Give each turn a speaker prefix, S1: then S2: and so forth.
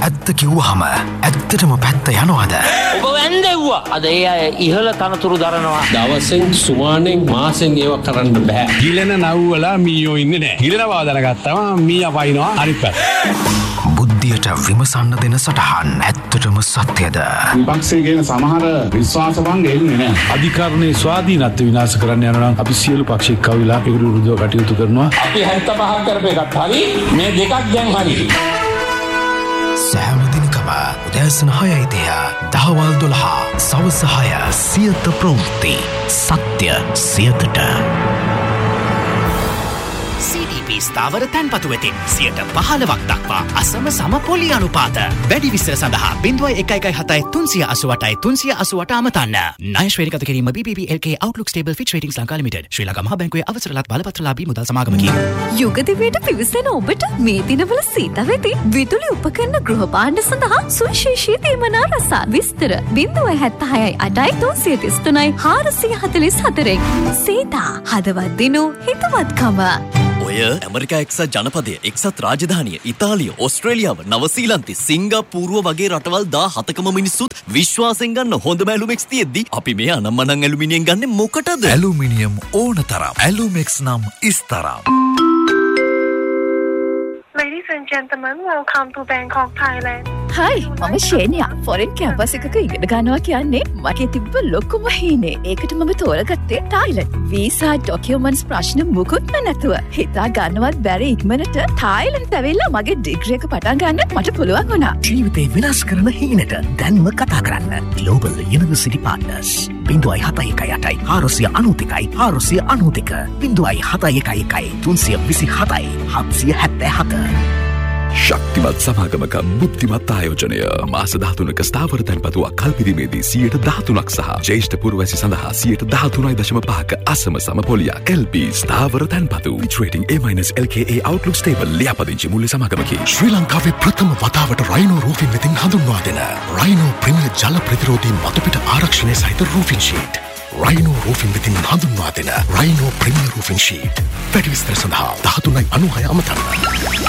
S1: ඇත්ත කිව්වහම ඇත්තටම පැත්ත යනවාද?
S2: ඔබ වැන්දෙව්වා. අද ඒ අය ඉහළ තනතුරු දරනවා.
S3: දවසෙන් සුමානෙන් මාසෙන් ඒව කරන්න බෑ.
S4: ගිලෙන නව්වල මීයෝ ඉන්නේ නැහැ. ගිලෙනවා දැනගත්තම මීයා වයින්නවා අනිත් පැත්ත.
S1: බුද්ධියට විමසන්න දෙන සටහන් ඇත්තටම සත්‍යද?
S5: විපක්ෂයේ කියන සමහර විශ්වාසවංග එන්නේ නැහැ.
S4: අධිකරණයේ ස්වාධීනත්වය විනාශ කරන්න යනවා නම් අපි සියලු පක්ෂික කවිලා ඒකට විරුද්ධව කටයුතු කරනවා.
S3: අපි 75ක් කරපු එකත් හරි මේ දෙකක් දැන් හරි.
S1: සෑම දිනකම උදෑසන 6:30 දහවල් 12 සවස 6 සියත ප්‍රවෘත්ති සත්‍ය සියතට
S6: CDP ස්ථාවර තැන්පතු වෙතින් 15% දක්වා අසම සම පොලි අනුපාත. වැඩි විස්තර සඳහා 0117 388 388 අමතන්න. ණය ශ්‍රේණිගත කිරීම BBB LK Outlook Stable Fitch Ratings Lanka Limited. ශ්‍රී ලංකා මහ බැංකුවේ අවසරලත් බලපත්‍රලාභී මුදල් සමාගමකි.
S7: යුග දිවියට පිවිසෙන ඔබට මේ දිනවල සීත වෙති විදුලි උපකරණ ගෘහ භාණ්ඩ සඳහා සුවිශේෂී තීමනා රසායන විස්තර 076 8 333 444. සීතා හදවත් දිනු හිතවත්කම.
S8: ඔය ඇමරිකා එක්සත් ජනපදය, එක්සත් රාජධානිය, ඉතාලිය, ඕස්ට්‍රේලියාව, නවසීලන්තෙ, සිංගප්පූරුව වගේ රටවල් 17කම මිනිස්සුත් විශ්වාසයෙන් ගන්න හොඳම ඇලුමෙක්ස් තියෙද්දි අපි මේ අනම්මනම් ඇලුමිනියම් ගන්නේ මොකටද?
S1: ඇලුමිනියම් ඕන තරම්. ඇලුමෙක්ස් නම් ඉස්තරම්.
S9: Ladies and gentlemen, welcome to Bangkok, Thailand.
S7: හයි මම ශේනියා ෆොරෙන් කැම්පස් එකක ඉගෙන ගන්නවා කියන්නේ මගේ තිබ්බ ලොකුම හීනේ. ඒකට මම තෝරගත්තේ තායිලන්ඩ්. වීසා ඩොකියුමන්ට්ස් ප්‍රශ්න මුකුත්ම නැතුව හිතා ගන්නවත් බැරි ඉක්මනට තායිලන්ඩ් ඇවිල්ලා මගේ ඩිග්‍රී එක පටන් ගන්න මට පුළුවන් වුණා.
S6: ජීවිතේ විනාශ කරන හීනට දැන්ම කතා කරන්න. Global University Partners 071 493 492 071 327 777.
S10: ශක්තිමත් සමාගමක බුද්ධිමත් ආයෝජනය මාස 13ක ස්ථාවර තැන්පතුවක් කල්පිරීමේදී 13% සහ ජ්‍යෙෂ්ඨ පුරවැසි සඳහා 13.5ක අසම සම පොලියක්. LP ස්ථාවර තැන්පතු rating A-LKA Outlook Stable ලියාපදිංචි මුල්‍ය සමාගමකි. ශ්‍රී ලංකාවේ ප්‍රථම වතාවට රයිනෝ රූෆින් වෙතින් හඳුන්වා දෙන රයිනෝ ප්‍රීමියර් ජල ප්‍රතිරෝධී මතුපිට ආරක්ෂණය සහිත රූෆින් ෂීට්. රයිනෝ රූෆින් වෙතින් හඳුන්වා දෙන රයිනෝ ප්‍රීමියර් රූෆින් ෂීට්. වැඩි විස්තර සඳහා 1396 අමතන්න.